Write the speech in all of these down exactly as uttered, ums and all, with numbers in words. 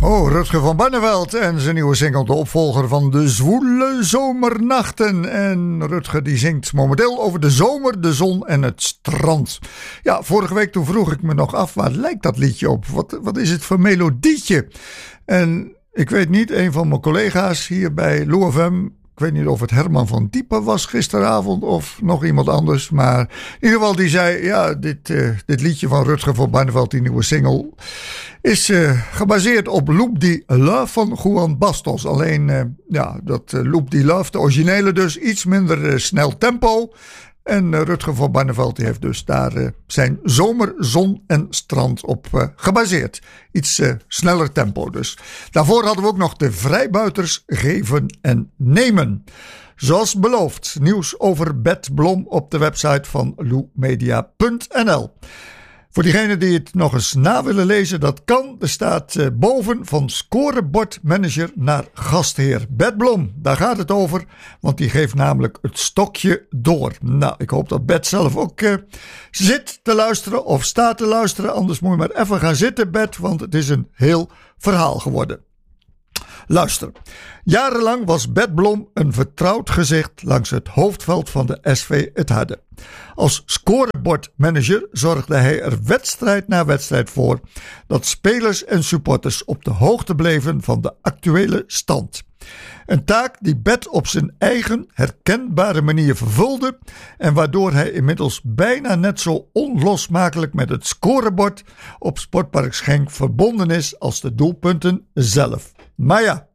Oh, Rutger van Barneveld en zijn nieuwe single, de opvolger van De Zwoele Zomernachten. En Rutger die zingt momenteel over de zomer, de zon en het strand. Ja, vorige week toen vroeg ik me nog af, waar lijkt dat liedje op? Wat, wat is het voor melodietje? En ik weet niet, een van mijn collega's hier bij Lou F M, ik weet niet of het Herman van Diepen was gisteravond of nog iemand anders. Maar in ieder geval die zei, ja, dit, uh, dit liedje van Rutger van Barneveld, die nieuwe single, is uh, gebaseerd op Loop die Love van Juan Bastos. Alleen, uh, ja, dat uh, Loop die Love, de originele dus, iets minder uh, snel tempo. En uh, Rutger van Barneveld die heeft dus daar uh, zijn zomer, zon en strand op uh, gebaseerd. Iets uh, sneller tempo dus. Daarvoor hadden we ook nog de vrijbuiters geven en nemen. Zoals beloofd, nieuws over Bert Blom op de website van lou media punt n l. Voor diegenen die het nog eens na willen lezen, dat kan. Er staat uh, boven van scorebordmanager naar gastheer. Bert Blom, daar gaat het over, want die geeft namelijk het stokje door. Nou, ik hoop dat Bert zelf ook uh, zit te luisteren of staat te luisteren. Anders moet je maar even gaan zitten, Bert, want het is een heel verhaal geworden. Luister, jarenlang was Bert Blom een vertrouwd gezicht langs het hoofdveld van de S V Het Harde. Als scorebordmanager zorgde hij er wedstrijd na wedstrijd voor dat spelers en supporters op de hoogte bleven van de actuele stand. Een taak die Bert op zijn eigen herkenbare manier vervulde en waardoor hij inmiddels bijna net zo onlosmakelijk met het scorebord op Sportpark Schenk verbonden is als de doelpunten zelf. Maar ja,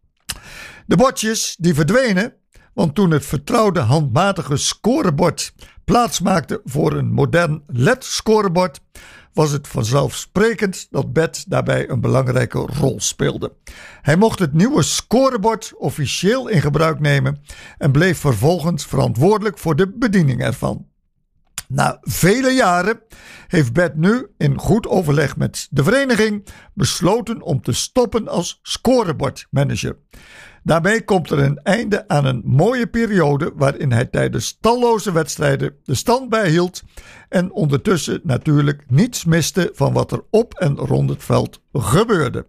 de bordjes die verdwenen, want toen het vertrouwde handmatige scorebord plaatsmaakte voor een modern L E D-scorebord, was het vanzelfsprekend dat Bert daarbij een belangrijke rol speelde. Hij mocht het nieuwe scorebord officieel in gebruik nemen en bleef vervolgens verantwoordelijk voor de bediening ervan. Na vele jaren heeft Bert nu in goed overleg met de vereniging besloten om te stoppen als scorebordmanager. Daarmee komt er een einde aan een mooie periode waarin hij tijdens talloze wedstrijden de stand bijhield en ondertussen natuurlijk niets miste van wat er op en rond het veld gebeurde.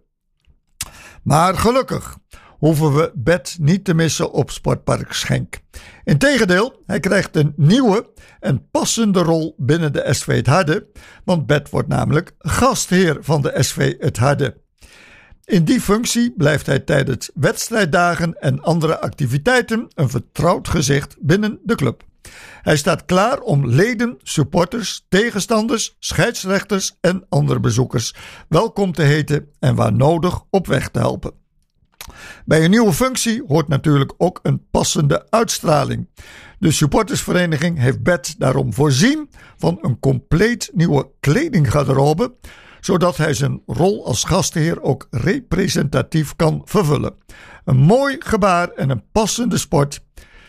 Maar gelukkig hoeven we Bert niet te missen op Sportpark Schenk. Integendeel, hij krijgt een nieuwe en passende rol binnen de S V Het Harde, want Bert wordt namelijk gastheer van de S V Het Harde. In die functie blijft hij tijdens wedstrijddagen en andere activiteiten een vertrouwd gezicht binnen de club. Hij staat klaar om leden, supporters, tegenstanders, scheidsrechters en andere bezoekers welkom te heten en waar nodig op weg te helpen. Bij een nieuwe functie hoort natuurlijk ook een passende uitstraling. De supportersvereniging heeft Bert daarom voorzien van een compleet nieuwe kledinggarderobe, zodat hij zijn rol als gastheer ook representatief kan vervullen. Een mooi gebaar en een passende sport.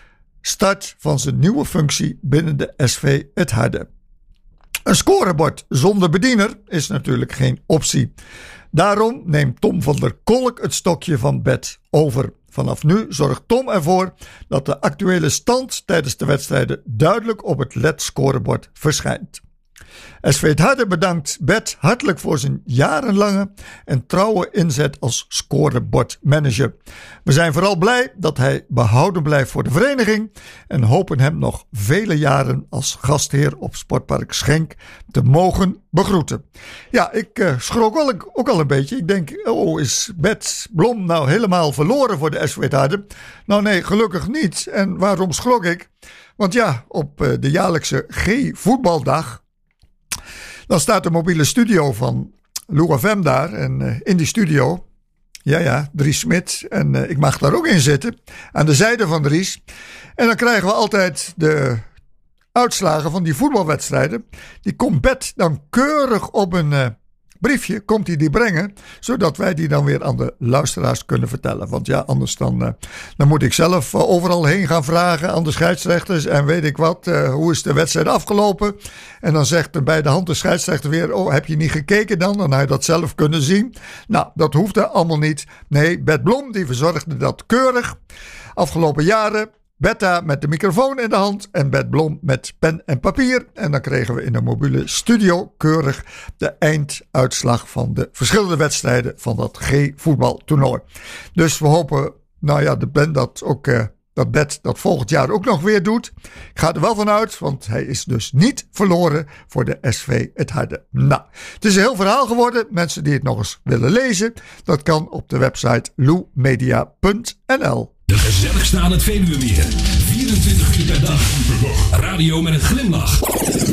Start van zijn nieuwe functie binnen de S V Het Harde. Een scorebord zonder bediener is natuurlijk geen optie. Daarom neemt Tom van der Kolk het stokje van Bert over. Vanaf nu zorgt Tom ervoor dat de actuele stand tijdens de wedstrijden duidelijk op het L E D-scorebord verschijnt. S V Het Harde bedankt Bert hartelijk voor zijn jarenlange en trouwe inzet als scorebordmanager. We zijn vooral blij dat hij behouden blijft voor de vereniging en hopen hem nog vele jaren als gastheer op Sportpark Schenk te mogen begroeten. Ja, ik uh, schrok wel, ook al een beetje. Ik denk, oh, is Bert Blom nou helemaal verloren voor de S V Het Harde? Nou nee, gelukkig niet. En waarom schrok ik? Want ja, op uh, de jaarlijkse G-voetbaldag dan staat de mobiele studio van Lou F M daar. En uh, in die studio, ja ja, Dries Smit. En uh, ik mag daar ook in zitten. Aan de zijde van Dries. En dan krijgen we altijd de uitslagen van die voetbalwedstrijden. Die komt Bert dan keurig op een uh, briefje. Komt hij die brengen. Zodat wij die dan weer aan de luisteraars kunnen vertellen. Want ja, anders dan, uh, dan moet ik zelf uh, overal heen gaan vragen aan de scheidsrechters. En weet ik wat, uh, hoe is de wedstrijd afgelopen? En dan zegt de bij de hand de scheidsrechter weer, oh, heb je niet gekeken dan? Dan had je dat zelf kunnen zien. Nou, dat hoefde allemaal niet. Nee, Bert Blom die verzorgde dat keurig. Afgelopen jaren Betta met de microfoon in de hand en Bert Blom met pen en papier. En dan kregen we in de mobiele studio keurig de einduitslag van de verschillende wedstrijden van dat G-voetbaltoernooi. Dus we hopen, nou ja, de Ben dat ook... Uh, dat Bert dat volgend jaar ook nog weer doet. Ik ga er wel van uit, want hij is dus niet verloren voor de S V Het Harde. Nou, het is een heel verhaal geworden. Mensen die het nog eens willen lezen, dat kan op de website lou media punt n l. De gezelligste aan het Veluwemeer. vierentwintig uur per dag. Radio met een glimlach.